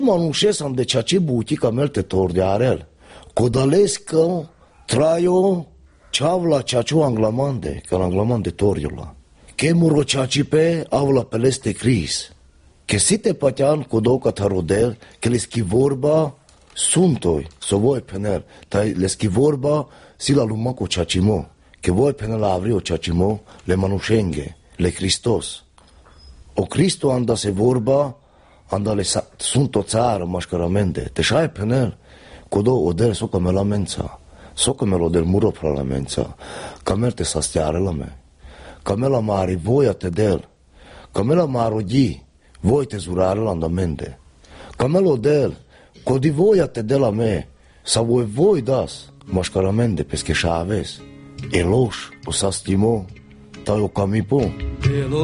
Ma non scesam de ceea ce butica melte tordiarel. Codalescă traio ceavla ceaciu anglamande, că anglamande toriola. Che muro ceacipe avla peleste cris. Che site patean codoca tarodel, che le schivorba suntoi, so voi penel, tai le schivorba si la lumaco ceacimo, che voi penel avrio ceacimo, le manușenghe, le Hristos. O Cristo anda se vorba, anda le sunt o țară mașcăramente, te șai penel, codo odel so come la mența, so come lo del muro pra la mența, camer te sa stiare la me, camela mari voia te del, camela marodi, voi te zurare la andamente, camelo del, codi voia te de la me, sa voi das, mașcăramente, pesche șa aves, eloș, o sa stimo, tai o camipo.